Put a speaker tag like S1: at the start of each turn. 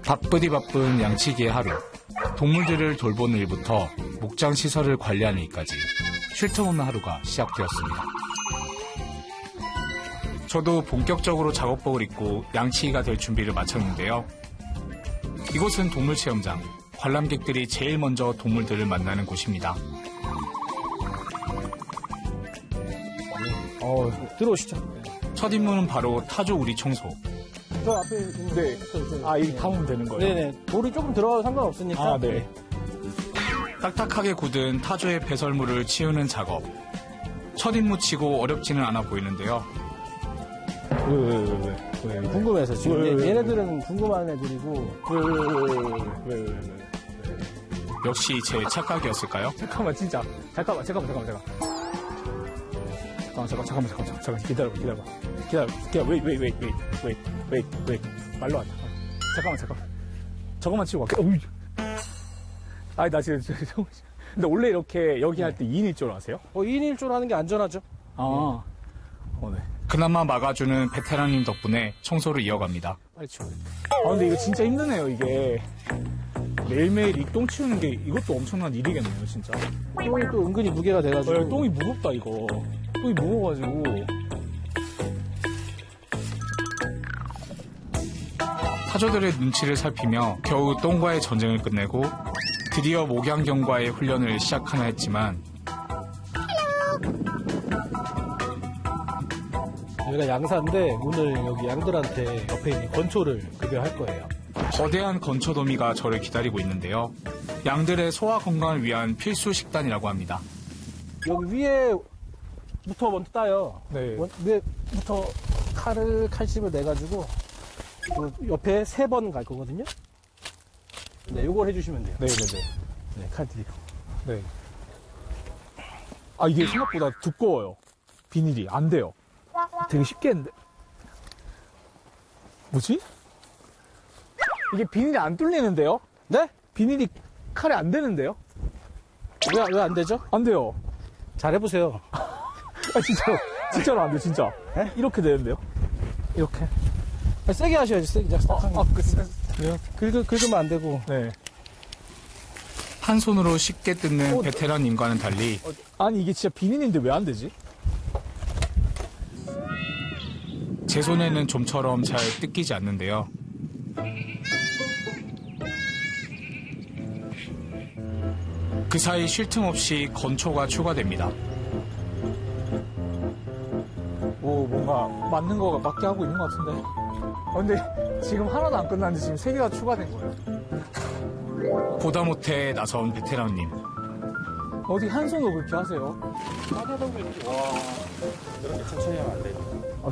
S1: 바쁘디 바쁜 양치기의 하루. 동물들을 돌보는 일부터 목장 시설을 관리하는 일까지 쉴 틈 없는 하루가 시작되었습니다. 저도 본격적으로 작업복을 입고 양치기가 될 준비를 마쳤는데요. 이곳은 동물체험장. 관람객들이 제일 먼저 동물들을 만나는 곳입니다.
S2: 들어오시죠.
S1: 첫 임무는 바로 타조 우리 청소.
S2: 저 앞에 있는데.
S3: 이게 담으면 되는 거예요?
S2: 네네. 돌이 조금 들어가도 상관없으니까.
S3: 네.
S1: 딱딱하게 굳은 타조의 배설물을 치우는 작업. 첫 임무치고 어렵지는 않아 보이는데요.
S2: 왜? 궁금해서 지금. 얘네들은 궁금한 애들이고.
S3: 왜?
S1: 역시 제 착각이었을까요?
S3: 잠깐만, 진짜. 잠깐만. 기다려봐. 웨이. 말로 하자. 잠깐만. 저것만 치고 갈게. 나 지금. 근데 원래 이렇게 여기 할 때 2인 1조로 하세요?
S2: 2인 1조로 하는 게 안전하죠.
S3: 네.
S1: 그나마 막아주는 베테랑님 덕분에 청소를 이어갑니다.
S2: 빨리 치워.
S3: 근데 이거 진짜 힘드네요, 이게. 매일매일 이 똥 치우는 게 이것도 엄청난 일이겠네요, 진짜.
S2: 똥이 또 은근히 무게가 돼가지고.
S3: 똥이 무겁다, 이거. 똥이 무거워가지고.
S1: 타조들의 눈치를 살피며 겨우 똥과의 전쟁을 끝내고 드디어 목양경과의 훈련을 시작하나 했지만
S2: 여기가 양사인데 오늘 여기 양들한테 옆에 있는 건초를 급여할 거예요.
S1: 거대한 건초더미가 저를 기다리고 있는데요. 양들의 소화 건강을 위한 필수 식단이라고 합니다.
S2: 여기 위에부터 먼저 따요.
S3: 네.
S2: 위에부터 칼집을 내가지고 그 옆에 3번 갈 거거든요. 네, 요걸 해주시면 돼요.
S3: 네네네.
S2: 네, 칼 드리고.
S3: 네. 이게 생각보다 두꺼워요. 비닐이. 안 돼요. 되게 쉽게 했는데. 뭐지? 이게 비닐이 안 뚫리는데요?
S2: 네?
S3: 비닐이 칼에 안 되는데요?
S2: 왜 안 되죠?
S3: 안 돼요.
S2: 잘 해보세요.
S3: 진짜로 안 돼, 진짜.
S2: 네?
S3: 이렇게 되는데요? 이렇게.
S2: 세게 하셔야지, 세게.
S3: 그래요?
S2: 긁으면 안 되고.
S3: 네.
S1: 한 손으로 쉽게 뜯는 베테랑님과는 달리
S3: 아니, 이게 진짜 비닐인데 왜 안 되지?
S1: 제 손에는 좀처럼 잘 뜯기지 않는데요. 그 사이 쉴 틈 없이 건초가 추가됩니다.
S3: 뭔가 맞는 거가 맞게 하고 있는 것 같은데. 근데 지금 하나도 안 끝났는데 지금 3개가 추가된 거예요.
S1: 보다 못해 나선 베테랑님.
S3: 어디 한 손으로 그렇게 하세요?
S2: 이렇게 천천히 하면 안 돼.